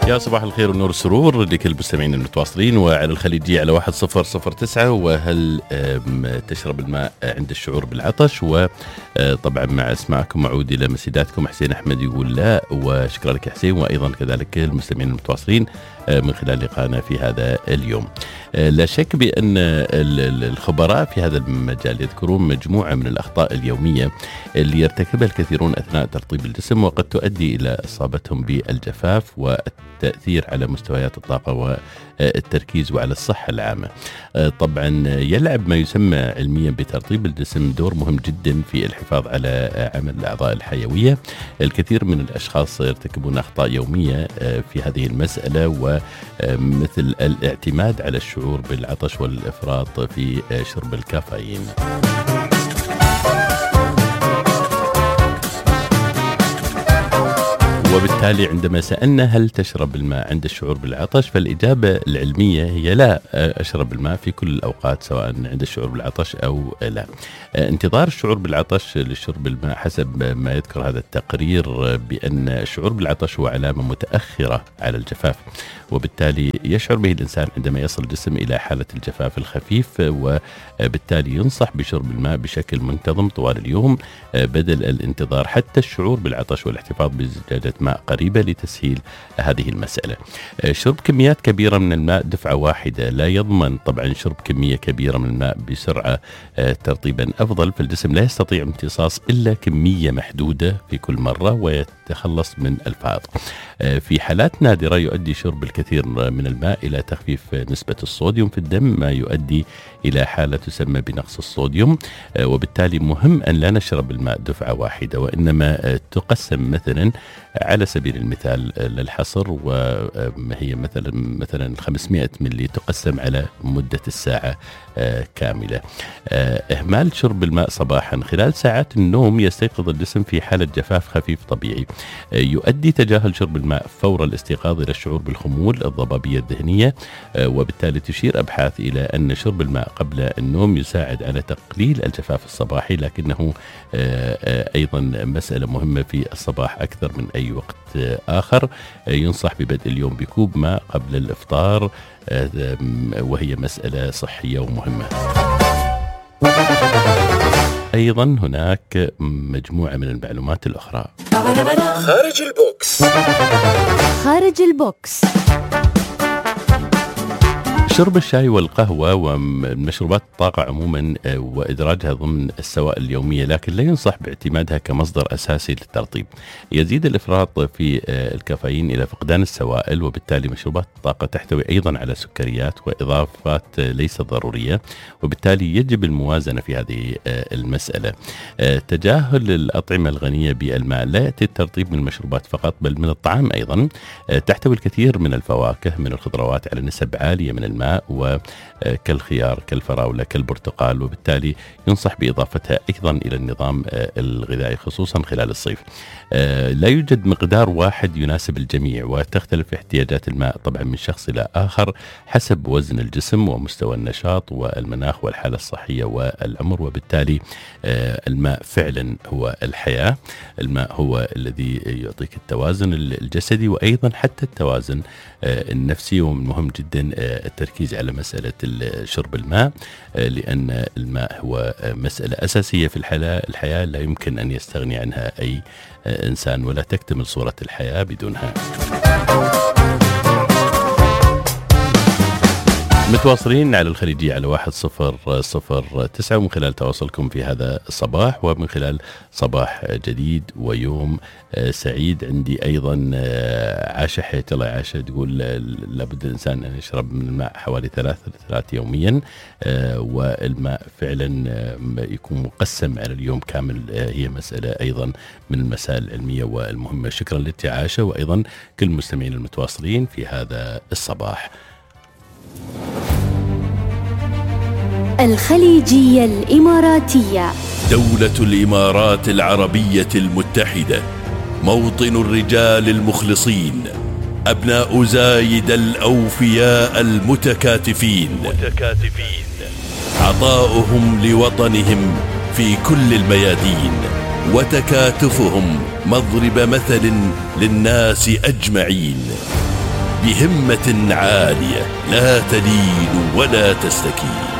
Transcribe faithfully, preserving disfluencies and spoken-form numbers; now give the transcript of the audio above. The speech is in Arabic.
يا صباح الخير والنور والسرور لكل المستمعين المتواصلين وعلى الخليجية على واحد صفر صفر تسعة. وهل تشرب الماء عند الشعور بالعطش؟ وطبعا مع اسماءكم معود إلى مسيداتكم. حسين أحمد يقول لا، وشكرا لك حسين، وأيضا كذلك المستمعين المتواصلين من خلال لقائنا في هذا اليوم. لا شك بأن الخبراء في هذا المجال يذكرون مجموعة من الأخطاء اليومية اللي يرتكبها الكثيرون أثناء ترطيب الجسم، وقد تؤدي إلى إصابتهم بالجفاف والتأثير على مستويات الطاقة والتركيز وعلى الصحة العامة. طبعا يلعب ما يسمى علميا بترطيب الجسم دور مهم جدا في الحفاظ على عمل الأعضاء الحيوية. الكثير من الأشخاص يرتكبون أخطاء يومية في هذه المسألة، ومثل الاعتماد على الشعور بالعطش والإفراط في شرب الكافيين. وبالتالي عندما سألنا هل تشرب الماء عند الشعور بالعطش، فالإجابة العلمية هي لا، أشرب الماء في كل الأوقات سواء عند الشعور بالعطش أو لا. انتظار الشعور بالعطش لشرب الماء حسب ما يذكر هذا التقرير بأن الشعور بالعطش هو علامة متأخرة على الجفاف، وبالتالي يشعر به الإنسان عندما يصل الجسم إلى حالة الجفاف الخفيف، وبالتالي ينصح بشرب الماء بشكل منتظم طوال اليوم بدل الانتظار حتى الشعور بالعطش، والاحتفاظ بزجاجة ماء قريبة لتسهيل هذه المسألة. شرب كميات كبيرة من الماء دفعة واحدة لا يضمن طبعا شرب كمية كبيرة من الماء بسرعة ترطيبا أفضل، فالجسم لا يستطيع امتصاص إلا كمية محدودة في كل مرة ويتخلص من الفائض. في حالات نادرة يؤدي شرب الكثير من الماء إلى تخفيف نسبة الصوديوم في الدم، ما يؤدي إلى حالة تسمى بنقص الصوديوم، وبالتالي مهم أن لا نشرب الماء دفعة واحدة، وإنما تقسم مثلا على سبيل المثال للحصر، وهي مثلا مثلا خمسمائة ملي تقسم على مدة الساعة كاملة. إهمال شرب الماء صباحا خلال ساعات النوم يستيقظ الجسم في حالة جفاف خفيف طبيعي، يؤدي تجاهل شرب الماء فور الاستيقاظ إلى الشعور بالخمول الضبابية الذهنية، وبالتالي تشير أبحاث إلى أن شرب الماء قبل النوم يساعد على تقليل الجفاف الصباحي، لكنه أيضا مسألة مهمة في الصباح أكثر من أي وقت آخر. ينصح ببدء اليوم بكوب ماء قبل الإفطار، وهي مسألة صحية ومهمة. أيضا هناك مجموعة من المعلومات الأخرى. خارج البوكس. خارج البوكس. شرب الشاي والقهوة ومشروبات الطاقة عموما وإدراجها ضمن السوائل اليومية، لكن لا ينصح باعتمادها كمصدر أساسي للترطيب. يزيد الإفراط في الكافيين إلى فقدان السوائل، وبالتالي مشروبات الطاقة تحتوي أيضا على سكريات وإضافات ليست ضرورية، وبالتالي يجب الموازنة في هذه المسألة. تجاهل الأطعمة الغنية بالماء، لا يأتي الترطيب من المشروبات فقط بل من الطعام أيضا. تحتوي الكثير من الفواكه من الخضروات على نسب عالية من الماء، وكالخيار كالفراولة كالبرتقال، وبالتالي ينصح بإضافتها أيضا إلى النظام الغذائي خصوصا خلال الصيف. لا يوجد مقدار واحد يناسب الجميع، وتختلف احتياجات الماء طبعا من شخص إلى آخر حسب وزن الجسم ومستوى النشاط والمناخ والحالة الصحية والعمر، وبالتالي الماء فعلا هو الحياة. الماء هو الذي يعطيك التوازن الجسدي وأيضا حتى التوازن النفسي، ومن مهم جدا التركيز على مسألة شرب الماء، لأن الماء هو مسألة أساسية في الحياة لا يمكن أن يستغني عنها أي إنسان، ولا تكتمل صورة الحياة بدونها. متواصلين على الخليجية على واحد صفر صفر تسعة، ومن خلال تواصلكم في هذا الصباح ومن خلال صباح جديد ويوم سعيد. عندي أيضا عاشة حيت الله عاشة تقول لابد الإنسان أن يشرب من الماء حوالي ثلاث لترات يوميا، والماء فعلا يكون مقسم على اليوم كامل، هي مسألة أيضا من المسائل العلمية والمهمة. شكرا لك عاشة، وأيضا كل المستمعين المتواصلين في هذا الصباح. الخليجية الإماراتية. دولة الإمارات العربية المتحدة، موطن الرجال المخلصين، أبناء زايد الأوفياء المتكاتفين، متكاتفين. عطاؤهم لوطنهم في كل الميادين، وتكاتفهم مضرب مثل للناس أجمعين. بهمة عالية لا تلين ولا تستكين.